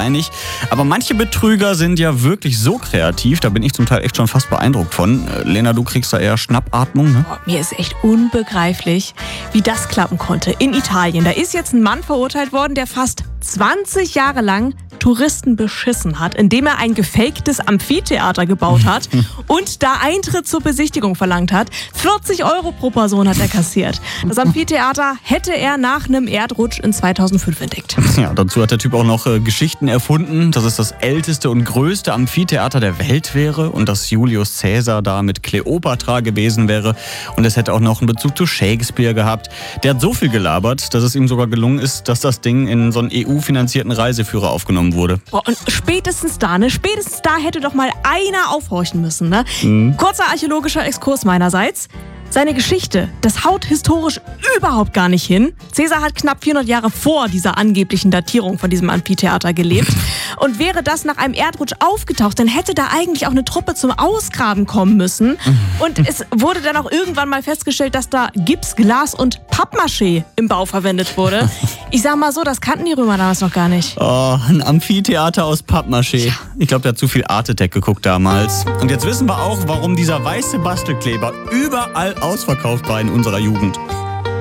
einig. Aber manche Betrüger sind ja wirklich so kreativ, da bin ich zum Teil echt schon fast beeindruckt von. Lena, du kriegst da eher Schnappatmung, ne? Mir ist echt unbegreiflich, wie das klappen konnte. In Italien, da ist jetzt ein Mann verurteilt worden, der fast 20 Jahre lang Touristen beschissen hat, indem er ein gefaktes Amphitheater gebaut hat und da Eintritt zur Besichtigung verlangt hat. 40 € pro Person hat er kassiert. Das Amphitheater hätte er nach einem Erdrutsch in 2005 entdeckt. Ja, dazu hat der Typ auch noch Geschichten erfunden, dass es das älteste und größte Amphitheater der Welt wäre und dass Julius Caesar da mit Kleopatra gewesen wäre. Und es hätte auch noch einen Bezug zu Shakespeare gehabt. Der hat so viel gelabert, dass es ihm sogar gelungen ist, dass das Ding in so einen EU-finanzierten Reiseführer aufgenommen wurde. Boah, und spätestens da hätte doch mal einer aufhorchen müssen, ne? Kurzer archäologischer Exkurs meinerseits. Seine Geschichte, das haut historisch überhaupt gar nicht hin. Caesar hat knapp 400 Jahre vor dieser angeblichen Datierung von diesem Amphitheater gelebt. Und wäre das nach einem Erdrutsch aufgetaucht, dann hätte da eigentlich auch eine Truppe zum Ausgraben kommen müssen. Und es wurde dann auch irgendwann mal festgestellt, dass da Gips, Glas und Pappmaché im Bau verwendet wurde. Ich sag mal so, das kannten die Römer damals noch gar nicht. Oh, ein Amphitheater aus Pappmaché. Ja. Ich glaube, der hat zu viel Arte Attack geguckt damals. Und jetzt wissen wir auch, warum dieser weiße Bastelkleber überall ausverkauft war in unserer Jugend.